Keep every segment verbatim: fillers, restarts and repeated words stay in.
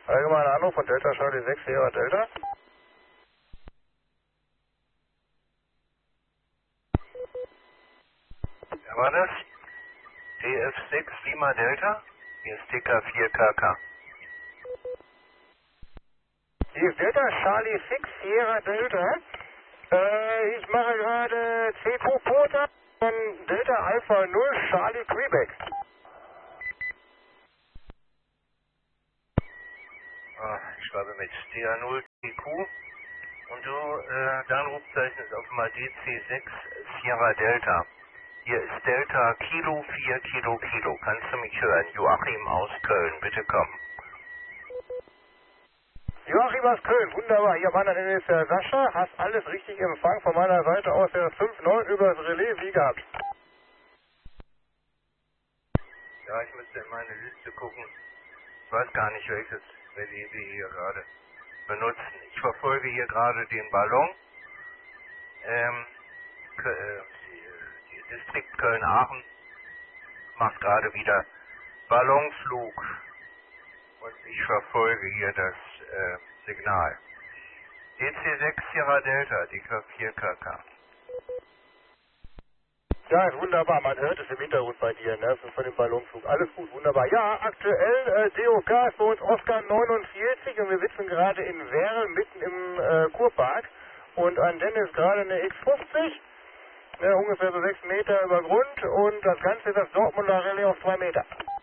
Allgemeiner Anruf von Delta Charlie sechs, Sierra Delta. Wer war das? D F sechs Lima Delta? Hier ist T K vier K K. Hier ist Delta Charlie sechs, Sierra Delta. Äh, ich mache gerade C Q Porter von Delta Alpha null Charlie Quebec. Ah, ich schreibe mit D A null T Q und du, äh, dein Rufzeichen ist offenbar D C sechs Sierra Delta. Hier ist Delta Kilo vier Kilo Kilo. Kannst du mich hören? Joachim aus Köln, bitte komm. Joachim aus Köln, wunderbar. Hier am anderen Ende ist der Sascha. Hast alles richtig empfangen von meiner Seite aus der fünf neun übers Relais, wie gehabt. Ja, ich müsste in meine Liste gucken. Ich weiß gar nicht, welches Relais wir hier gerade benutzen. Ich verfolge hier gerade den Ballon. Ähm, die, die Distrikt Köln-Aachen macht gerade wieder Ballonflug. Und ich verfolge hier das äh, Signal. D C sechs Sierra Delta, D K vier K K. Ja, ist wunderbar. Man hört es im Hintergrund bei dir, ne? Von dem Ballonflug. Alles gut, wunderbar. Ja, aktuell äh, D O K ist bei uns Oscar neunundvierzig und wir sitzen gerade in Werl mitten im äh, Kurpark. Und an Dennis gerade eine X fünfzig, ne, ungefähr so sechs Meter über Grund und das Ganze ist das Dortmunder Relais auf zwei Meter.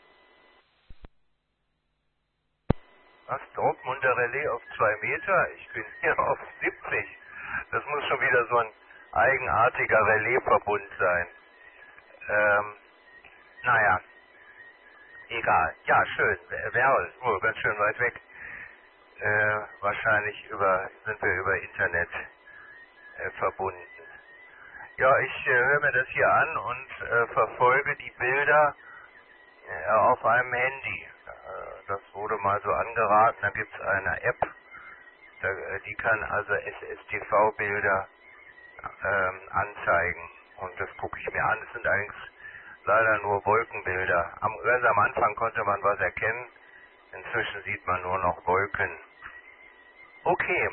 Was? Dortmunder Relais auf zwei Meter? Ich bin hier auf siebzig. Das muss schon wieder so ein eigenartiger Relaisverbund sein. Ähm, naja, egal. Ja, schön. Werl, oh, ganz schön weit weg. Äh, wahrscheinlich über, sind wir über Internet äh, verbunden. Ja, ich äh, höre mir das hier an und äh, verfolge die Bilder äh, auf einem Handy. Äh, das wurde mal so angeraten. Da gibt es eine App, da, äh, die kann also S S T V-Bilder ähm, anzeigen. Und das gucke ich mir an. Es sind allerdings leider nur Wolkenbilder. Am, ganz am Anfang konnte man was erkennen. Inzwischen sieht man nur noch Wolken. Okay.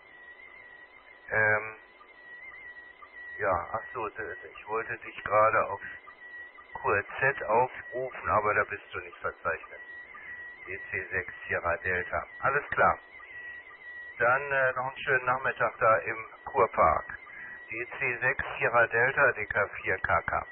Ähm, ja, ach so, ich wollte dich gerade auf Q R Z aufrufen, aber da bist du nicht verzeichnet. D C sechs Sierra Delta. Alles klar. Dann äh, noch einen schönen Nachmittag da im Kurpark. D C sechs Sierra Delta, D K vier K K.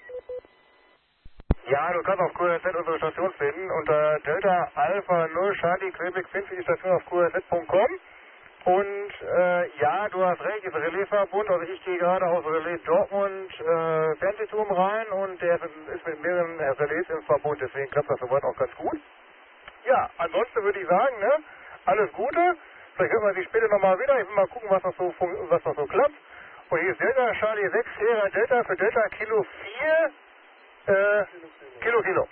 Ja, du kannst auf Q R Z unsere Station finden. Unter Delta Alpha null Charlie Quebec findest du die Station auf Q R Z punkt com. Und äh, ja, du hast recht, ist ein Relaisverbund. Also ich gehe gerade aus Relais Dortmund äh, Fernsehturm rein und der ist mit mehreren Relais im Verbund. Deswegen klappt das soweit auch ganz gut. Ja, ansonsten würde ich sagen, ne, alles Gute. Vielleicht hört man sich später nochmal wieder. Ich will mal gucken, was noch so, was noch so klappt. Und hier ist Delta Charlie sechs Sierra Delta für Delta Kilo vier äh, Kilo Kilo.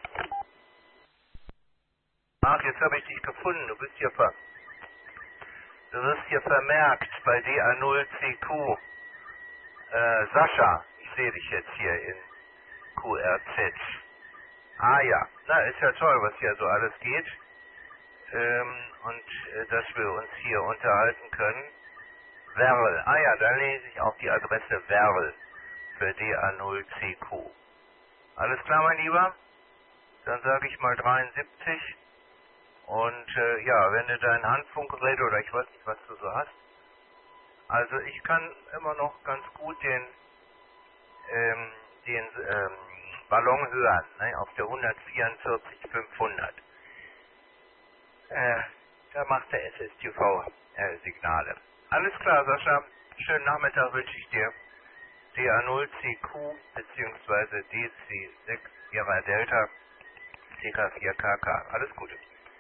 Ach, jetzt habe ich dich gefunden. Du bist hier ver... Du wirst hier vermerkt bei D A null C Q. Äh, Sascha, ich sehe dich jetzt hier in Q R Z. Ah ja, na, ist ja toll, was hier so alles geht. Ähm, und äh, dass wir uns hier unterhalten können. Werl, ah ja, da lese ich auch die Adresse Werl für D A null C Q. Alles klar, mein Lieber? Dann sage ich mal dreiundsiebzig. Und äh, ja, wenn du dein Handfunkgerät oder ich weiß nicht, was du so hast. Also ich kann immer noch ganz gut den, ähm, den ähm, Ballon hören, ne, auf der hundertvierundvierzig fünfhundert. Äh, da macht der S S T V-Signale. Alles klar, Sascha. Schönen Nachmittag wünsche ich dir. D A null C Q bzw. D C sechs Sierra Delta, D K vier K K. Alles Gute.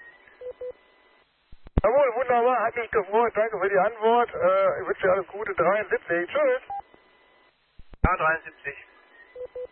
Jawohl, wunderbar, hat mich gefreut. Danke für die Antwort. Äh, ich wünsche dir alles Gute. dreiundsiebzig. Tschüss. Ja, dreiundsiebzig.